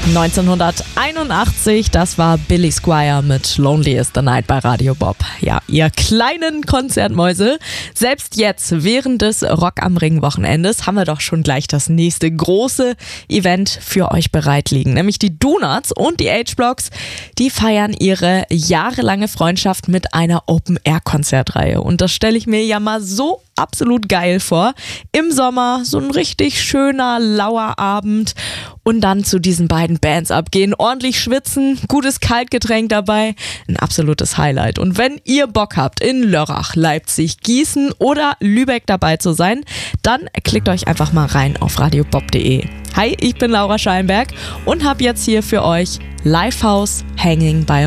1981, das war Billy Squier mit Lonely is the Night bei Radio Bob. Ja, ihr kleinen Konzertmäuse, selbst jetzt während des Rock am Ring Wochenendes haben wir doch schon gleich das nächste große Event für euch bereit liegen. Nämlich die Donuts und die H-Blocks, die feiern ihre jahrelange Freundschaft mit einer Open-Air-Konzertreihe. Und das stelle ich mir ja mal so absolut geil vor. Im Sommer so ein richtig schöner, lauer Abend und dann zu diesen beiden Bands abgehen, ordentlich schwitzen, gutes Kaltgetränk dabei, ein absolutes Highlight. Und wenn ihr Bock habt, in Lörrach, Leipzig, Gießen oder Lübeck dabei zu sein, dann klickt euch einfach mal rein auf radiobob.de. Hi, ich bin Laura Scheinberg und habe jetzt hier für euch Lifehouse Hanging by